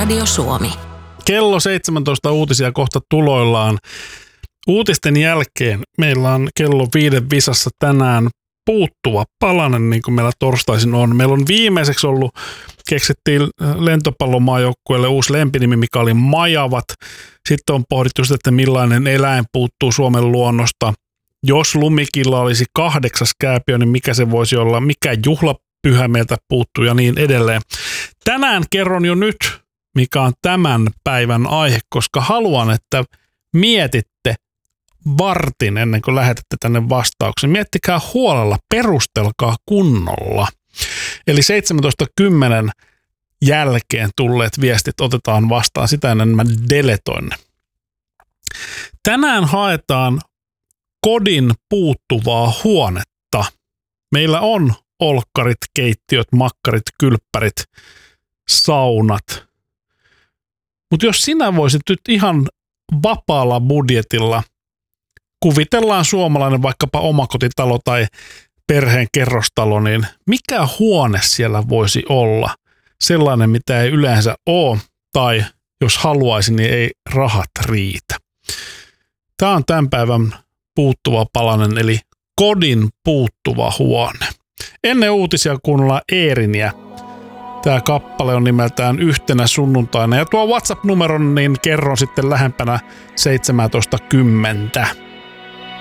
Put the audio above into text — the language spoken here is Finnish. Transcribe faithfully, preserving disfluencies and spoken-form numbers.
Radio Suomi. Kello seitsemäntoista uutisia kohta tuloillaan. Uutisten jälkeen meillä on kello viiden visassa tänään puuttuva palanen, niin kuin meillä torstaisin on. Meillä on viimeiseksi ollut, keksittiin lentopallomaajoukkueelle uusi lempinimi, mikä oli Majavat. Sitten on pohdittu sitä, että millainen eläin puuttuu Suomen luonnosta. Jos Lumikilla olisi kahdeksas kääpiö, niin mikä se voisi olla, mikä juhlapyhä meiltä puuttuu ja niin edelleen. Tänään kerron jo nyt, mikä on tämän päivän aihe, koska haluan, että mietitte vartin ennen kuin lähetätte tänne vastauksen. Miettikää huolella, perustelkaa kunnolla. Eli seitsemäntoista kymmenen jälkeen tulleet viestit otetaan vastaan, sitä ennen mä deletoin ne. Tänään haetaan kodin puuttuvaa huonetta. Meillä on olkkarit, keittiöt, makkarit, kylppärit, saunat. Mutta jos sinä voisit nyt ihan vapaalla budjetilla, kuvitellaan suomalainen vaikkapa omakotitalo tai perheen kerrostalo, niin mikä huone siellä voisi olla? Sellainen, mitä ei yleensä ole, tai jos haluaisi, niin ei rahat riitä. Tämä on tämän päivän puuttuva palanen, eli kodin puuttuva huone. Ennen uutisia kuunnellaan Eeriniä. Tämä kappale on nimeltään Yhtenä sunnuntaina. Ja tuo WhatsApp-numero, niin kerron sitten lähempänä seitsemäntoista kymmentä.